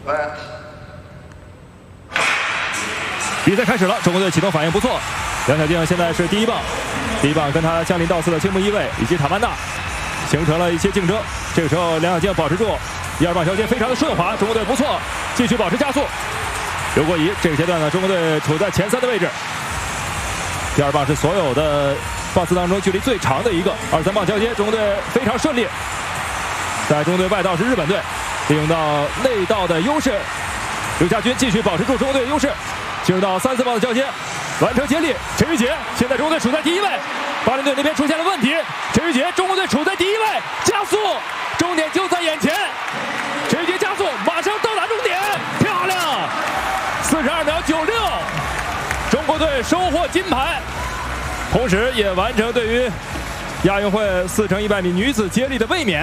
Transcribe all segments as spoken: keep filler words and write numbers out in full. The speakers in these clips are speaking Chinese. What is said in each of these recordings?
比赛开始了，中国队启动反应不错。梁小静现在是第一棒，第一棒跟他相邻到次的青木一卫以及塔曼纳形成了一些竞争。这个时候梁小静保持住第二棒交接，非常的顺滑，中国队不错，继续保持加速。刘国仪这个阶段呢，中国队处在前三的位置。第二棒是所有的棒次当中距离最长的一个，二三棒交接，中国队非常顺利。在中国队外道是日本队，利用到内道的优势，刘家军继续保持住中国队的优势。进入到三四棒的交接，完成接力。陈玉杰现在中国队处在第一位，巴林队那边出现了问题。陈玉杰，中国队处在第一位，加速，终点就在眼前。陈玉杰加速，马上到达终点，漂亮！四十二秒九六，中国队收获金牌，同时也完成对于亚运会四乘一百米女子接力的卫冕。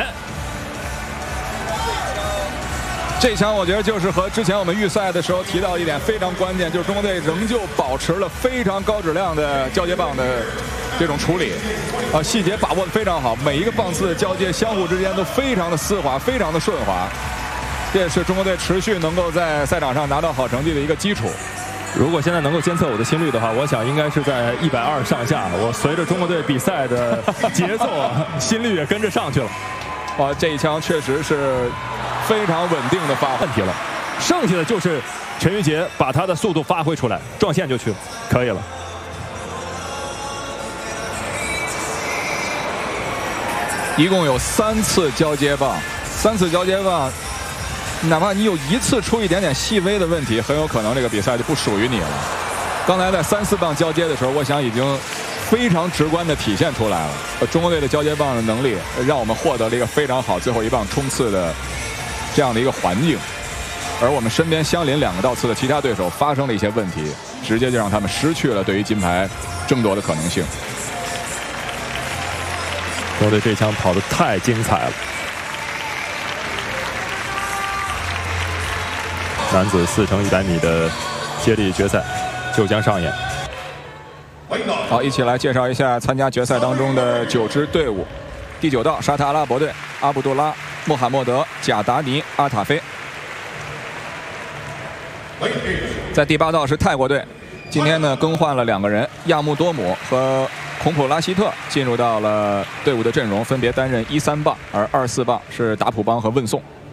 这枪我觉得就是和之前我们预赛的时候提到一点非常关键，就是中国队仍旧保持了非常高质量的交接棒的这种处理，啊，细节把握的非常好，每一个棒次的交接相互之间都非常的丝滑，非常的顺滑，这也是中国队持续能够在赛场上拿到好成绩的一个基础。 如果现在能够监测我的心率的话，我想应该是在一百二上下。我随着中国队比赛的节奏，心率也跟着上去了。 哇，这一枪确实是非常稳定的发挥。 问题了，剩下的就是陈玉杰把他的速度发挥出来，撞线就去了，可以了。 一共有三次交接棒，三次交接棒，哪怕你有一次出一点点细微的问题，很有可能这个比赛就不属于你了。刚才在三四棒交接的时候，我想已经非常直观的体现出来了。中国队的交接棒的能力，让我们获得了一个非常好最后一棒冲刺的这样的一个环境。而我们身边相邻两个道次的其他对手发生了一些问题，直接就让他们失去了对于金牌争夺的可能性。 中国队这一枪跑得太精彩了。男子四乘一百米的接力决赛就将上演。 好，一起来介绍一下参加决赛当中的九支队伍。第九道沙特阿拉伯队，阿卜杜拉·穆罕默德·贾达尼·阿塔菲。在第八道是泰国队，今天呢更换了两个人，亚穆多姆和孔普拉希特进入到了队伍的阵容，分别担任一三棒，而二四棒是达普邦和问颂。